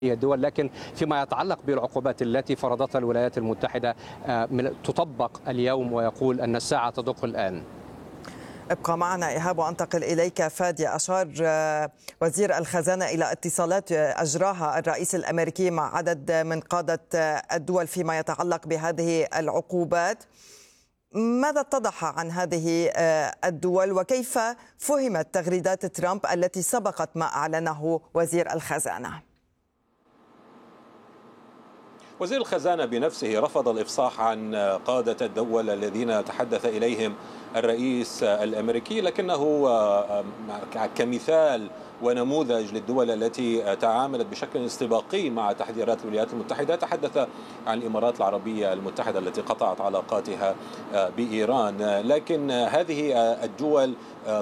الدول، لكن فيما يتعلق بالعقوبات التي فرضتها الولايات المتحدة تطبق اليوم، ويقول أن الساعة تدق الآن. ابقى معنا إيهاب وأنتقل إليك. فادي، أشار وزير الخزانة إلى اتصالات أجراها الرئيس الأمريكي مع عدد من قادة الدول فيما يتعلق بهذه العقوبات. ماذا اتضح عن هذه الدول وكيف فهمت تغريدات ترامب التي سبقت ما أعلنه وزير الخزانة؟ وزير الخزانة بنفسه رفض الإفصاح عن قادة الدول الذين تحدث إليهم الرئيس الأمريكي، لكنه كمثال ونموذج للدول التي تعاملت بشكل استباقي مع تحذيرات الولايات المتحدة تحدث عن الإمارات العربية المتحدة التي قطعت علاقاتها بإيران. لكن هذه الدول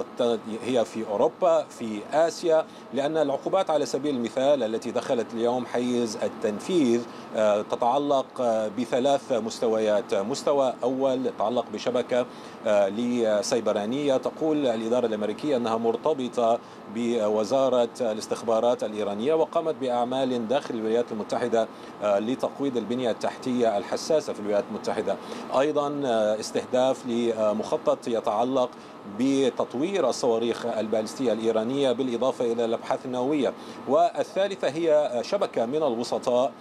هي في أوروبا، في آسيا، لأن العقوبات على سبيل المثال التي دخلت اليوم حيز التنفيذ تتعلق بثلاث مستويات. مستوى أول يتعلق بشبكة سيبرانية تقول الإدارة الأمريكية أنها مرتبطة بوزارة الاستخبارات الإيرانية وقامت بأعمال داخل الولايات المتحدة لتقويض البنية التحتية الحساسة في الولايات المتحدة. أيضا استهداف لمخطط يتعلق بتطوير الصواريخ البالستية الإيرانية بالإضافة إلى الأبحاث النووية. والثالثة هي شبكة من الوسطاء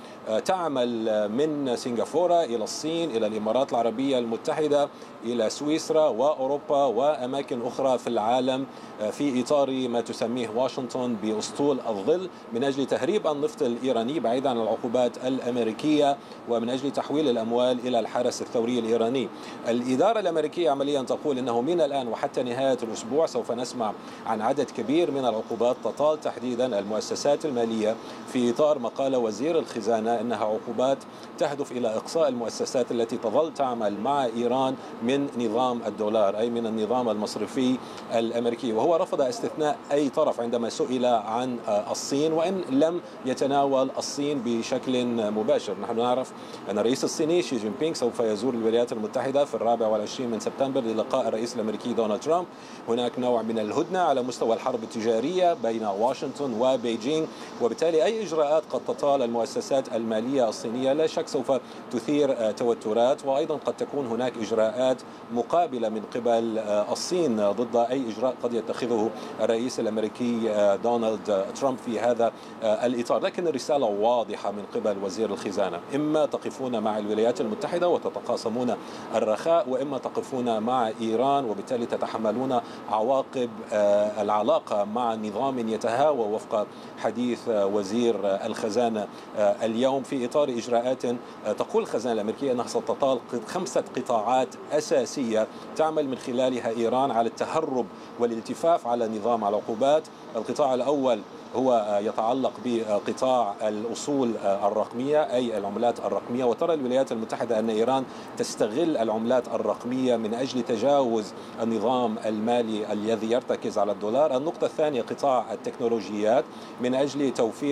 تعمل من سنغافورة إلى الصين إلى الإمارات العربية المتحدة إلى سويسرا وأوروبا وأماكن أخرى في العالم في إطار ما تسميه واشنطن بأسطول الظل من أجل تهريب النفط الإيراني بعيدا عن العقوبات الأمريكية ومن أجل تحويل الأموال إلى الحرس الثوري الإيراني. الإدارة الأمريكية عمليا تقول إنه من الآن وحتى نهاية الأسبوع سوف نسمع عن عدد كبير من العقوبات تطال تحديدا المؤسسات المالية في إطار ما قال وزير الخزانة إنها عقوبات تهدف إلى إقصاء المؤسسات التي تظل تعمل مع إيران من نظام الدولار، أي من النظام المصرفي الأمريكي. وهو رفض استثناء أي طرف عندما سئل عن الصين، وإن لم يتناول الصين بشكل مباشر. نحن نعرف أن الرئيس الصيني شي جين بينغ سوف يزور الولايات المتحدة في 24 من سبتمبر للقاء الرئيس الأمريكي دونالد ترامب. هناك نوع من الهدنة على مستوى الحرب التجارية بين واشنطن وبيجينغ، وبالتالي أي إجراءات قد تطال المؤسسات المالية الصينية لا شك سوف تثير توترات، وأيضا قد تكون هناك إجراءات مقابلة من قبل الصين ضد أي إجراء قد يتخذه الرئيس الأمريكي دونالد ترامب في هذا الإطار. لكن الرسالة واضحة من قبل وزير الخزانة: إما تقفون مع الولايات المتحدة وتتقاسمون الرخاء، وإما تقفون مع إيران وبالتالي تتحملون عواقب العلاقة مع نظام يتهاوى وفق حديث وزير الخزانة اليوم في إطار إجراءات تقول الخزانة الأمريكية أنها ستطال 5 قطاعات أساسية تعمل من خلالها إيران على التهرب والالتفاف على نظام العقوبات. القطاع الأول هو يتعلق بقطاع الأصول الرقمية أي العملات الرقمية، وترى الولايات المتحدة أن إيران تستغل العملات الرقمية من أجل تجاوز النظام المالي الذي يرتكز على الدولار. النقطة الثانية قطاع التكنولوجيات من أجل توفير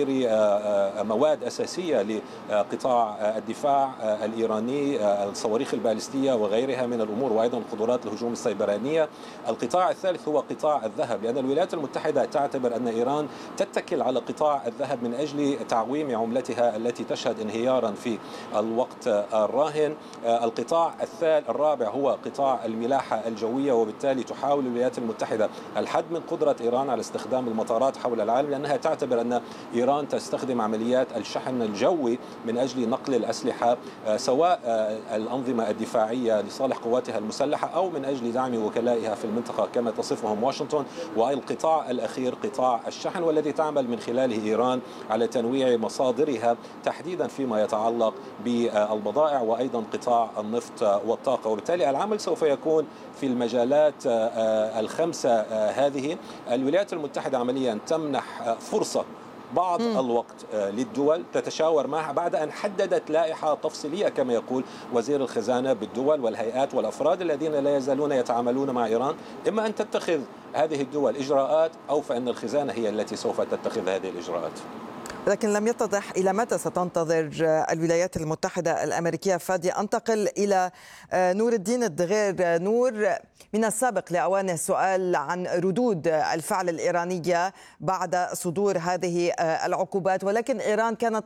مواد أساسية لقطاع الدفاع الإيراني، الصواريخ البالستية وغيرها من الأمور، وأيضا قدرات الهجوم السيبرانية. القطاع الثالث هو قطاع الذهب، لأن الولايات المتحدة تعتبر أن إيران تتكل على قطاع الذهب من أجل تعويم عملتها التي تشهد انهيارا في الوقت الراهن. القطاع الرابع هو قطاع الملاحة الجوية، وبالتالي تحاول الولايات المتحدة الحد من قدرة إيران على استخدام المطارات حول العالم، لأنها تعتبر أن إيران تستخدم عمليات الشحن الجوي من أجل نقل الأسلحة، سواء الأنظمة الدفاعية لصالح قواتها المسلحة أو من أجل دعم وكلائها في المنطقة كما تصفهم واشنطن. والقطاع الأخير قطاع الشحن، والذي تعمل من خلاله إيران على تنويع مصادرها تحديدا فيما يتعلق بالبضائع وأيضا قطاع النفط والطاقة. وبالتالي العمل سوف يكون في المجالات الخمسة هذه. الولايات المتحدة عمليا تمنح فرصة بعض الوقت للدول تتشاور معها بعد أن حددت لائحة تفصيلية كما يقول وزير الخزانة بالدول والهيئات والأفراد الذين لا يزالون يتعاملون مع إيران. إما أن تتخذ هذه الدول إجراءات أو فإن الخزانة هي التي سوف تتخذ هذه الإجراءات. لكن لم يتضح إلى متى ستنتظر الولايات المتحدة الأمريكية. فادي، أنتقل إلى نور الدين الدغير. نور، من السابق لأوانه سؤال عن ردود الفعل الإيرانية بعد صدور هذه العقوبات، ولكن إيران كانت